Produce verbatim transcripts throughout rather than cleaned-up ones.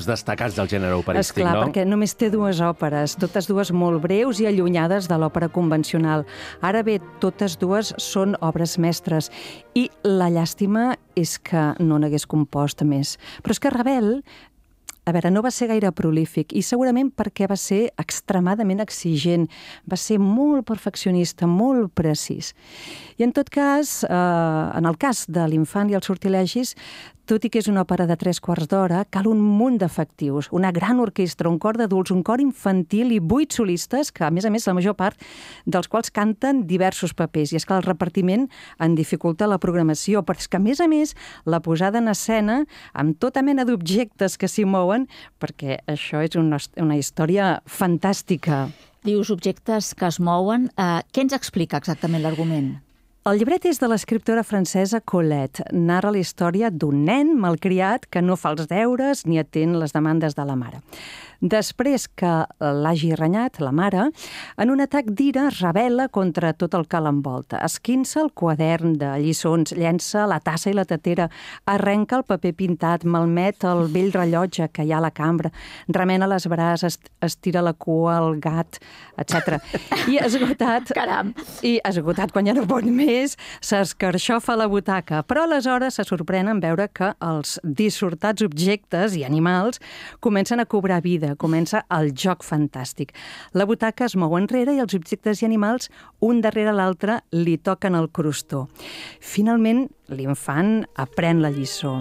volums destacats del gènere operístic, Esclar, no? perquè només té dues òperes, totes dues molt breus i allunyades de l'òpera convencional. Ara bé, totes dues són obres mestres i la llàstima és que no n'hagués compost més. Però és que Ravel, a veure, no va ser gaire prolífic i segurament perquè va ser extremadament exigent, va ser molt perfeccionista, molt precís. I en tot cas, eh, en el cas de l'Infant i els sortilegis, tot i que és una òpera de tres quarts d'hora, cal un munt d'efectius, una gran orquestra, un cor d'adults, un cor infantil i vuit solistes, que a més a més la major part dels quals canten diversos papers. I és que el repartiment en dificulta la programació, però és que a més a més la posada en escena amb tota mena d'objectes que s'hi mouen, perquè això és una, una història fantàstica. Dius objectes que es mouen. Uh, què ens explica exactament l'argument? El llibret és de l'escriptora francesa Colette. Narra la història d'un nen malcriat que no fa els deures ni atén les demandes de la mare. Després que l'hagi renyat, la mare, en un atac d'ira rebel·la contra tot el que l'envolta. Esquinça el quadern de lliçons, llença la tassa i la tetera, arrenca el paper pintat, malmet el vell rellotge que hi ha a la cambra, remena les brases, estira la cua al gat, etcètera. I esgotat... Caram! I esgotat quan ja no pot més, s'escarxofa a la butaca. Però aleshores se sorprèn en veure que els dissortats objectes i animals comencen a cobrar vida, comença el joc fantàstic. La butaca es mou enrere i els objectes i animals, un darrere l'altre, li toquen el crostó. Finalment, l'infant aprèn la lliçó.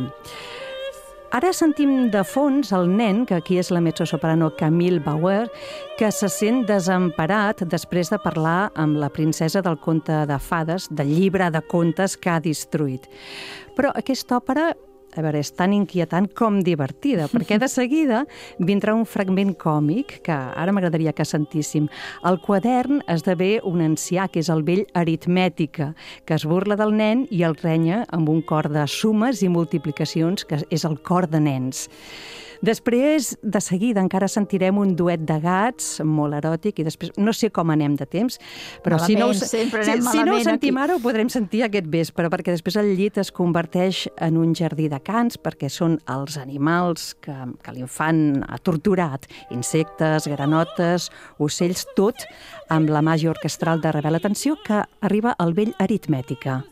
Ara sentim de fons el nen, que aquí és la mezzosoprano Camille Bauer, que se sent desemparat després de parlar amb la princesa del conte de fades, del llibre de contes que ha destruït. Però aquesta òpera, a veure, és tan inquietant com divertida, perquè de seguida vindrà un fragment còmic que ara m'agradaria que sentíssim. El quadern esdevé un ancià, que és el vell aritmètica, que es burla del nen i el renya amb un cor de sumes i multiplicacions, que és el cor de nens. Després, de seguida, encara sentirem un duet de gats molt eròtic i després, no sé com anem de temps, però malament, si no, ho, sempre si, anem si no ho malament sentim aquí. ara ho podrem sentir aquest vespre, perquè després el llit es converteix en un jardí de cants, perquè són els animals que, que l'infant ha torturat, insectes, granotes, ocells, tot amb la màgia orquestral de Ravel. Atenció, que arriba el vell aritmètica.